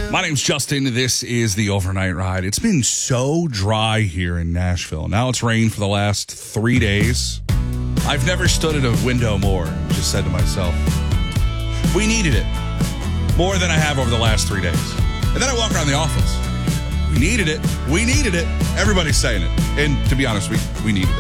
My name's Justin. This is the Overnight Ride. It's been so dry here in Nashville. Now it's rained for the last 3 days. I've never stood at a window more and just said to myself, we needed it more than I have over the last 3 days. And then I walk around the office. We needed it. We needed it. Everybody's saying it. And to be honest, we needed it.